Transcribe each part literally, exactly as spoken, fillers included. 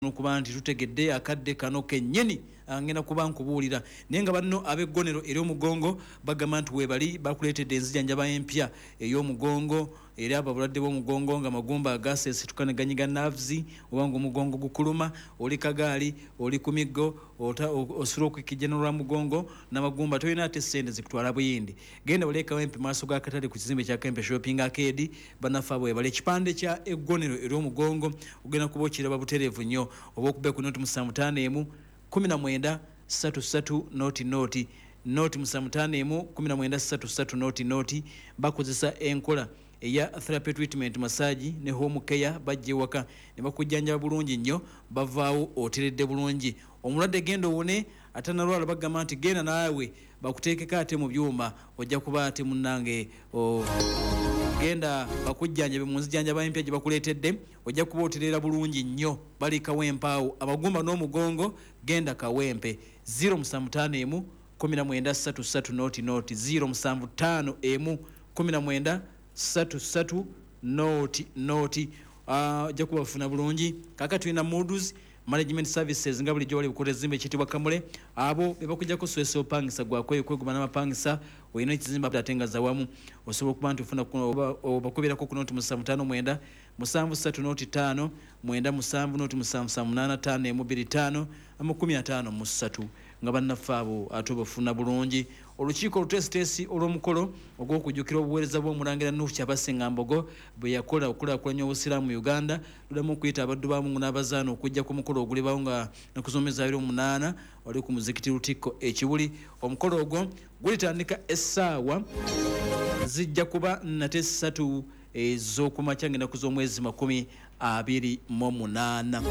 okuba nti tutegedde akadde kano kennyini ngenda kuba nkubuulira naye nga banno ab'eggonero ery'omugongo bagamba nti weebali bakuleetedde enzijanjaba empya ey'omugongo era ababulwadde b'omugongo nga magumba agaseesituka ne ganyiga nerves oba ng'omugongo gukuluma oli kagaali oli ku miggo osula okwikijjana lwa mugongo n'amagumba tolina ate ssente zikutwala buyindi genda baleeka wempe maaso g'akatale ku kizimbe kya Kempe Shopping Arcade banafa bwebale ekipande kya eggonero ery'omugongo ogenda kuba okiraba butereevu nnyo oba okube ku noti musanvu ttaano emu kumi na mwenda ssatu ssatu noti noti noti musanvu ttaano emu kumi na mwenda ssatu ssatu noti noti bakozesa enkola eya therapy treatment massage ne home care bajje waka ne bakujjanjaba bulungi nnyo bavaawo oteredde bulungi omulwadde genda owone atanalwala bagamba nti genda naawe bakuteekeko ate mu byuma ojja kuba ate munnange genda bakujjanjabe mu nzijanjaba empya gye bakuleetedde ojja kuba oterera bulungi nnyo bali kawempaawo abagumba n'omugongo genda kawempe zero musanvu ttaano emu kumi na mwenda ssatu ssatu noti noti zero musanvu ttaano emu kumi na mwenda ssatu ssatu noti noti ojja kuba bafuna bulungi kaka tulina modus management services nga bulijjo bali bukola ezimbe ekitibwa Kamule abo be bakujjako swesa opangisa gwakweyo kweguma n'amapangisa olina ekizimba ate nga zawamu osobola okuba nti ofuna bakubirako ku noti musanvu ttaano mwenda musanvu ssatu noti ttaano mwenda musanvu noti musanvu musanvu munaana ttaano emu bbiri ttaano amakumi ataano mu ssatu nga bannaffe abo ate bafuna bulungi olukiiko olutesitesi olw'omukolo ogw'okujjukira obuweereza bw'omulangira Nuufu Kyabasingambogo bwe yakola okulaakulanya obusiraamu mu Uganda ludamu okuyita abaddu ba Mungu n'abazaana okujja ku mukolo ogulibawo nga nakuzomeza abiri omunaana wali ku muzikiti Lutikko ekibuli omukolo ogwo gulitandika essaawa zijja kuba nate ssatu ez'okumakya ng'ennaku z'omwezi makumi abiri mu munaana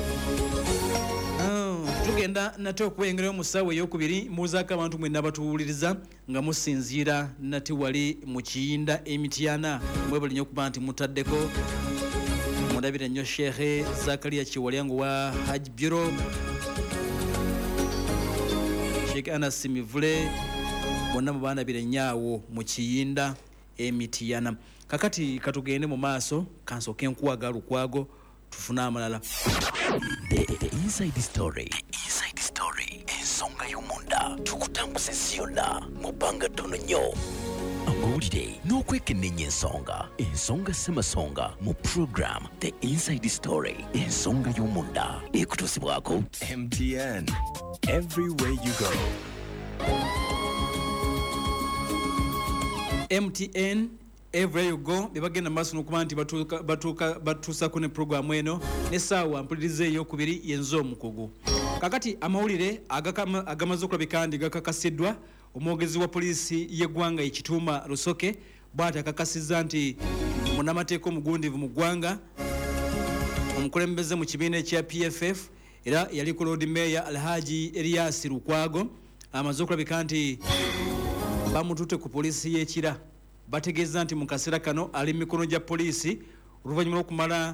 tugenda nate okubengerayo mu ssaawa ey'okubiri muzaako abantu mwenna abatuwuliriza nga musinziira nate wali mu Kiyinda Emityana mwebali nnyo okuba nti mutaddeko mundabire nnyo Sheikh Zakaria Kiwalyango wa Hajj Bureau Sheikh Anas Mivule bonna mubandabire nnyo mu Kiyinda Emityana kakati katugende mu maaso kansooke nkuwaga lukwago tufuna amalala. The, the, the inside story. Inside story. Ensonga y'omunda. Tukutambuze ziyonna. Mubanga tono nnyo. Amawulire n'okwekenneenya ensonga. Ensonga ssemasonga mu program The Inside Story. Ensonga y'omunda. Ekutuusibwako M T N. Everywhere you go. M T N. Everywhere you go bebagenda maaso n'okuba nti batuuka batuuka batuusako ne programu eno n'essaawa mpuliriza ey'okubiri yenza omukugu kakati amawulire agamaze okulabika ndi gakakasiddwa omwogezi wa poliisi y'eggwanga Ekituuma Lusoke bw'ati akakasizza nti munnamateeka omugundivu mu ggwanga omukulembeze mu kibiina ekya P F F era yali ku Lord Mayor Alhaji Elias Lukwago amaze okulabika nti bamututte ku poliisi y'ekira bategeeza nti mu kaseera kano ali mikono gya poliisi oluvannyuma lw'okumala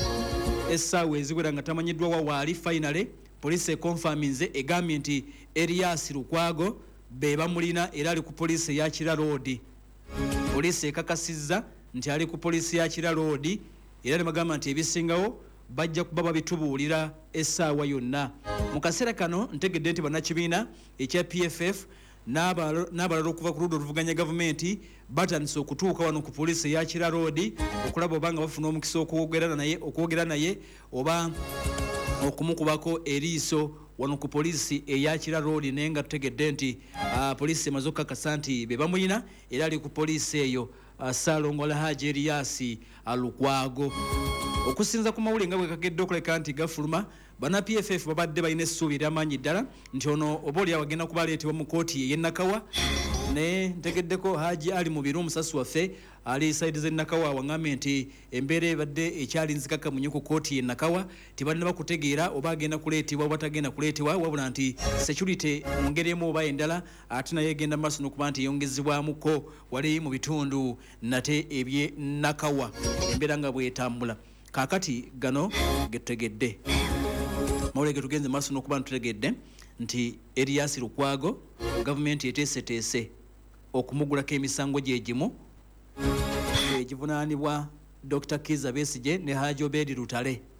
essaawa eziwera nga tamanyiddwa wa waali finale poliisi ekonfaminze egambye nti Elias Lukwago be bamulina era ali ku poliisi eya Kira Road poliisi ekakasizza nti ali ku poliisi ya Kira Road era ne bagamba nti ebisingawo bajja kuba babitubuulira essaawa yonna mu kaseera kano ntegedde nti bannakibiina ekya P F F n'abalala okuva ku ludda oluvuganya gavumenti batandise okutuuka wano ku poliisi eya Kira Road okulaba obanga bafuna omukisa okwogera naye okwogera naye oba okumukubako eriiso wano ku poliisi eya Kira Road naye nga tutegedde nti poliisi emaze okukakasa nti be bamulina era ali ku poliisi eyo Ssaalongo Alhaji Elias Lukwago okusinza ku mawulire nga bwe kagedde okuleka nti gafuluma bana P F F babadde balina essuubi ery'amaanyi ddala nti ono oba oli awagenda kubaleetebwa mu kooti ey'Ennakawa ne ntegeddeko Haji Ali Mubiru omusasi waffe ali saidi z'Ennakawa waŋŋambye nti embeera ebadde ekyali nzikaka mu ku kooti y'Ennakawa tebalina bakutegeera oba agenda kuleetebwa oba tagenda kuleetebwa wabula nti security mu ngeri emu oba endala ate naye egenda mu maaso n'okuba nti eyongezebwamuko wali mu bitundu nate eby'e Nnakawa embeera nga bw'etambula kaakati gano getutegedde mawulire ge tugenze maaso n'okuba ntutegedde nti Elias Lukwago gavumenti eteeseteese okumugulako emisango gye gimu egivunaanibwa Doctor Kiza Besigye ne Haji Obedi Lutale